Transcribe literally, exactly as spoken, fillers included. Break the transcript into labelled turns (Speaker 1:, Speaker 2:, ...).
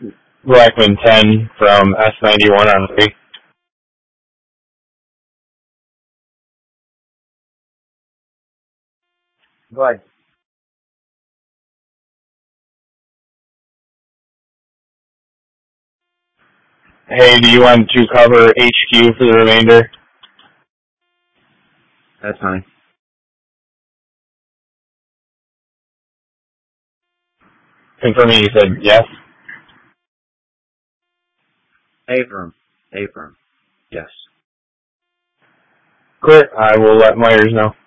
Speaker 1: Blackman ten from S ninety-one on three.
Speaker 2: Go ahead.
Speaker 1: Hey, do you want to cover H Q for the remainder?
Speaker 2: That's fine.
Speaker 1: Confirming you said yes?
Speaker 2: A-firm. A-firm. Yes.
Speaker 1: Clear. I will let Myers know.